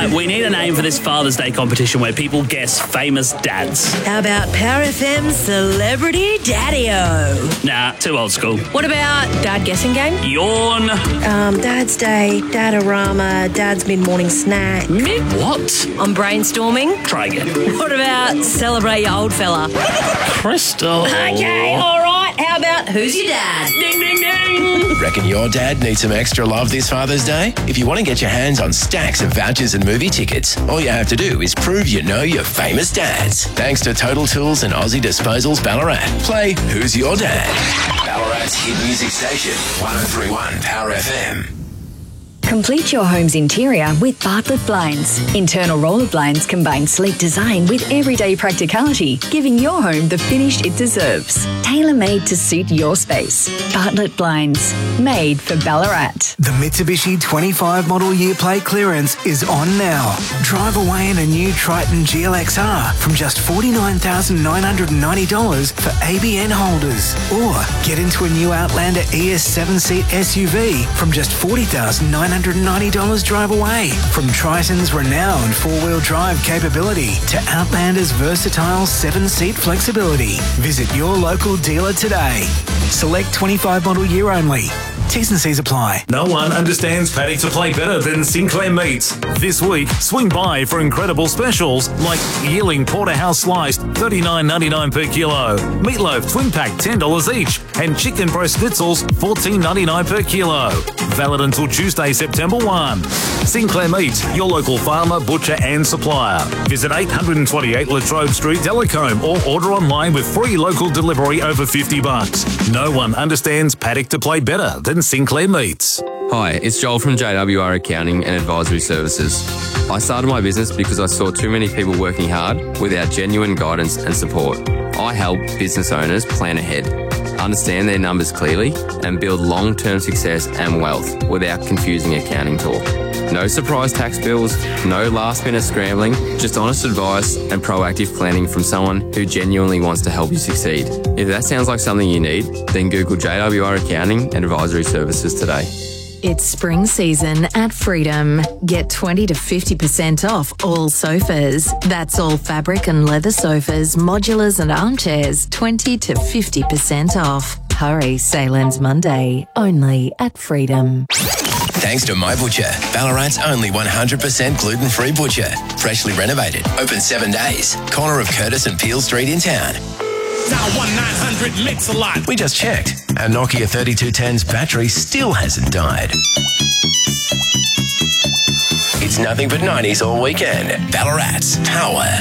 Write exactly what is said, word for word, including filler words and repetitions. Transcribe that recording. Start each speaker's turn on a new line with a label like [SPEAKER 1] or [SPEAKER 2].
[SPEAKER 1] right, we need a name for this Father's Day competition where people guess famous dads.
[SPEAKER 2] How about Power F M Celebrity Daddy-O?
[SPEAKER 1] Nah, too old school.
[SPEAKER 2] What about Dad Guessing Game?
[SPEAKER 1] Yawn.
[SPEAKER 2] Um, Dad's Day, Dadarama, Dad's Mid-Morning Snack.
[SPEAKER 1] Mid what?
[SPEAKER 2] I'm brainstorming.
[SPEAKER 1] Try again.
[SPEAKER 2] What about Celebrate Your Old Fella?
[SPEAKER 1] Crystal.
[SPEAKER 2] Okay, all right. How about Who's Your Dad?
[SPEAKER 1] Ding, ding, ding.
[SPEAKER 3] Reckon your dad needs some extra love this Father's Day? If you want to get your hands on stacks of vouchers and movie tickets, all you have to do is prove you know your famous dads. Thanks to Total Tools and Aussie Disposals Ballarat. Play Who's Your Dad? Ballarat's hit music station, one oh three point one Power F M.
[SPEAKER 4] Complete your home's interior with Bartlett Blinds. Internal roller blinds combine sleek design with everyday practicality, giving your home the finish it deserves. Tailor-made to suit your space. Bartlett Blinds, made for Ballarat.
[SPEAKER 5] The Mitsubishi twenty-five model year plate clearance is on now. Drive away in a new Triton G L X R from just forty-nine thousand nine hundred ninety dollars for A B N holders. Or get into a new Outlander E S seven-seat S U V from just forty thousand nine hundred ninety dollars drive away. From Triton's renowned four-wheel drive capability to Outlander's versatile seven-seat flexibility. Visit your local dealer today. Select twenty-five model year only. T's and C's apply.
[SPEAKER 6] No one understands paddock to play better than Sinclair Meats. This week, swing by for incredible specials like yearling porterhouse sliced, thirty-nine ninety-nine per kilo, meatloaf twin pack ten dollars each, and chicken breast schnitzels fourteen ninety-nine per kilo. Valid until Tuesday, September first. Sinclair Meats, your local farmer, butcher and supplier. Visit eight twenty-eight Latrobe Street, Delacombe, or order online with free local delivery over fifty bucks. No one understands paddock to play better than Sinclair Meats.
[SPEAKER 7] Hi, it's Joel from J W R Accounting and Advisory Services. I started my business because I saw too many people working hard without genuine guidance and support. I help business owners plan ahead, understand their numbers clearly, and build long-term success and wealth without confusing accounting talk. No surprise tax bills, no last-minute scrambling, just honest advice and proactive planning from someone who genuinely wants to help you succeed. If that sounds like something you need, then Google J W R Accounting and Advisory Services today.
[SPEAKER 8] It's spring season at Freedom. Get twenty to fifty percent off all sofas. That's all fabric and leather sofas, modulars and armchairs, twenty to fifty percent off. Hurry, sale ends Monday, only at Freedom.
[SPEAKER 3] Thanks to My Butcher, Ballarat's only one hundred percent gluten-free butcher. Freshly renovated, open seven days. Corner of Curtis and Peel Street in town.
[SPEAKER 9] Dial one nine hundred Mix-a-Lot.
[SPEAKER 3] We just checked. Our Nokia thirty-two ten's battery still hasn't died. It's nothing but nineties all weekend. Ballarat's Power.